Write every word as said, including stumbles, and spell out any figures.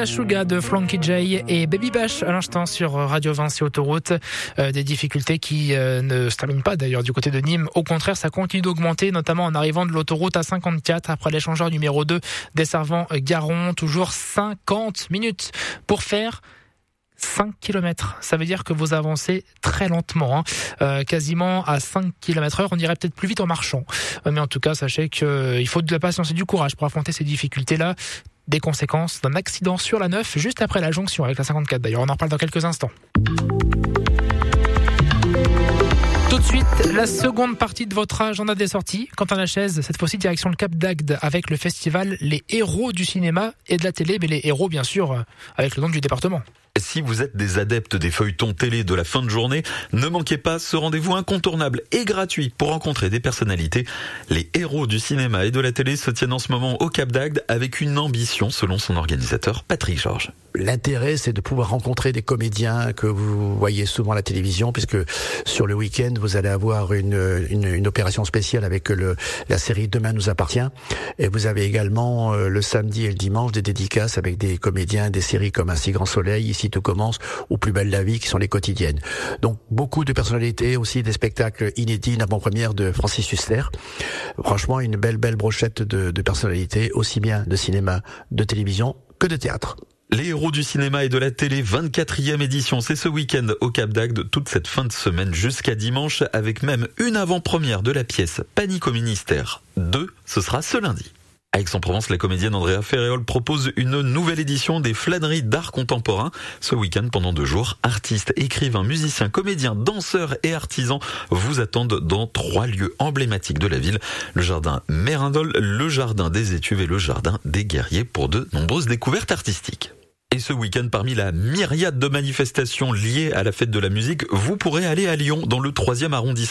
Suga de Flanky J et Baby Bash à l'instant sur Radio Vinci Autoroute. Euh, des difficultés qui euh, ne se terminent pas d'ailleurs du côté de Nîmes. Au contraire, ça continue d'augmenter, notamment en arrivant de l'autoroute A cinquante-quatre après l'échangeur numéro deux desservant Garon. Toujours cinquante minutes pour faire cinq kilomètres. Ça veut dire que vous avancez très lentement, hein. euh, quasiment à cinq kilomètres heure. On irait peut-être plus vite en marchant. Euh, mais en tout cas, sachez qu'il faut de la patience et du courage pour affronter ces difficultés-là. Des conséquences d'un accident sur la neuf, juste après la jonction avec la cinquante-quatre. D'ailleurs, on en parle dans quelques instants. Tout de suite, la seconde partie de votre agenda des sorties. Quentin Lachaise, cette fois-ci direction le Cap d'Agde avec le festival Les Héros du cinéma et de la télé, mais les héros bien sûr avec le nom du département. Si vous êtes des adeptes des feuilletons télé de la fin de journée, ne manquez pas ce rendez-vous incontournable et gratuit pour rencontrer des personnalités. Les héros du cinéma et de la télé se tiennent en ce moment au Cap d'Agde avec une ambition selon son organisateur Patrick Georges. L'intérêt, c'est de pouvoir rencontrer des comédiens que vous voyez souvent à la télévision, puisque sur le week-end, vous allez avoir une, une, une opération spéciale avec le, la série Demain nous appartient. Et vous avez également euh, le samedi et le dimanche des dédicaces avec des comédiens, des séries comme Un si grand soleil, Ici tout commence, ou Plus belle la vie, qui sont les quotidiennes. Donc beaucoup de personnalités, aussi des spectacles inédits, une avant-première de Francis Huster. Franchement, une belle, belle brochette de, de personnalités, aussi bien de cinéma, de télévision que de théâtre. Les héros du cinéma et de la télé, vingt-quatrième édition, c'est ce week-end au Cap d'Agde, toute cette fin de semaine jusqu'à dimanche, avec même une avant-première de la pièce Panique au ministère deux, ce sera ce lundi. À Aix-en-Provence, la comédienne Andrea Ferréol propose une nouvelle édition des flâneries d'art contemporain. Ce week-end, pendant deux jours, artistes, écrivains, musiciens, comédiens, danseurs et artisans vous attendent dans trois lieux emblématiques de la ville. Le jardin Mérindol, le jardin des Étuves et le jardin des Guerriers pour de nombreuses découvertes artistiques. Et ce week-end, parmi la myriade de manifestations liées à la fête de la musique, vous pourrez aller à Lyon, dans le troisième arrondissement.